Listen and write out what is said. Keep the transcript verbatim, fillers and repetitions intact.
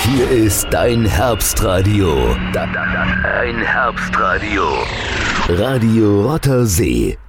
Hier ist dein Herbstradio. Dein Herbstradio. Radio Rotter See.